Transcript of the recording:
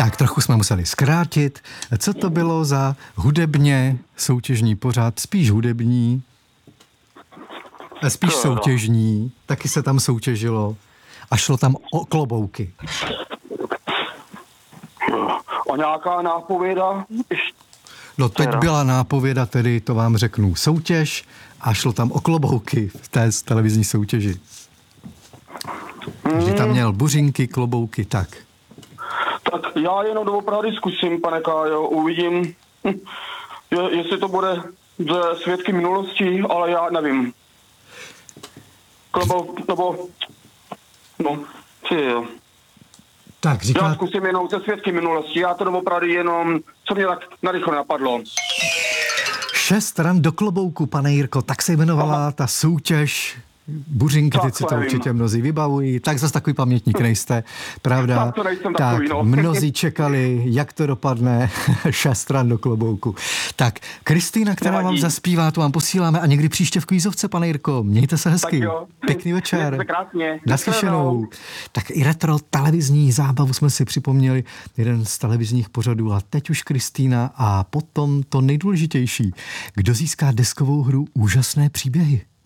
Tak trochu jsme museli zkrátit. Co to bylo za hudebně soutěžní pořad? Spíš hudební, spíš soutěžní. Taky se tam soutěžilo a šlo tam o klobouky. A nějaká nápověda? No teď byla nápověda, tedy to vám řeknu, soutěž a šlo tam o klobouky v té televizní soutěži. Že tam měl buřinky, klobouky, tak. Tak já jenom doopravdy zkusím, pane Kájo, uvidím, jestli to bude ze svědky minulosti, ale já nevím. Klobouk, nebo, no, jo. Tak, Já zkusím jenom ze svědky minulosti, já to doopravdy jenom, co mě tak narychlo napadlo. 6 ran do klobouku, pane Jirko, tak se jmenovala ta soutěž. Buřinky, teď si to určitě mnozí vybavují, tak zase takový pamětník nejste, pravda? Tak to nejsem tak takový, no. Mnozí čekali, jak to dopadne, 6 ran do klobouku. Tak, Kristýna, která vám zaspívá, to vám posíláme a někdy příště v Kvízovce, pane Jirko, mějte se hezky. Pěkný večer. Mějte se krásně. Naslyšenou. Tak i retro televizní zábavu jsme si připomněli, jeden z televizních pořadů a teď už Kristýna a potom to nejdůležitější. Kdo získá deskovou hru Úžasné příběhy?